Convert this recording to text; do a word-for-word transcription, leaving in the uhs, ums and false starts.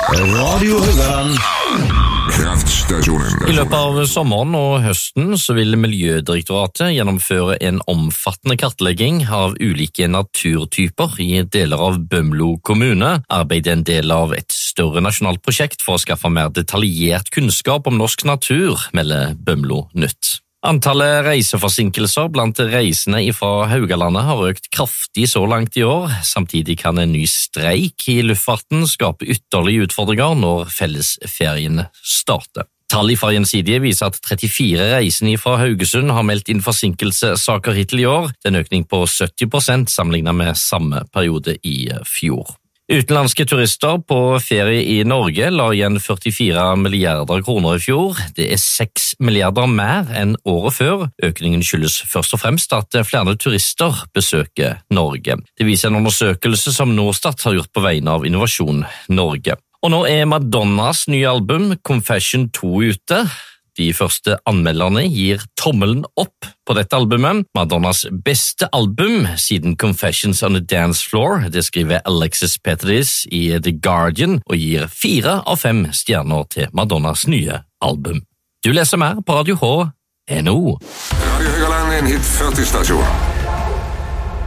Radio Høgland. Kraftstasjonen. I løpet av sommeren og høsten så vil Miljødirektoratet gjennomføre en omfattende kartlegging av ulike naturtyper i deler av Bømlo kommune. Arbeidet er en del av et større nasjonalt prosjekt for å skaffe mer detaljert kunnskap om norsk natur, melder Bømlo Nytt. Antallet reiseforsinkelser blant reisende fra Haugalandet har økt kraftig så langt i år. Samtidig kan en ny streik i luftfarten skape ytterligere utfordringer når fellesferien starter. Tall fra Gjensidige viser at trettifire reisende fra Haugesund har meldt inn forsinkelsessaker hittil i år. Det er en økning på sytti prosent sammenlignet med samme periode i fjor. Utenlandske turister på ferie i Norge la igjen førtifire milliarder kroner i fjor. Det er seks milliarder mer enn året før. Økningen skyldes først og fremst at flere turister besøker Norge. Det viser en undersøkelse som Norstat har gjort på vegne av Innovasjon Norge. Og nå er Madonnas nye album Confession to ute. De første anmelderne gir tommelen opp på dette albumet. Madonnas beste album siden Confessions on the Dance Floor, det skriver Alexis Petridis i The Guardian og gir fire av fem stjerner til Madonnas nye album. Du leser mer på Radio H N O. Radio Høgland, en hit førti stasjon.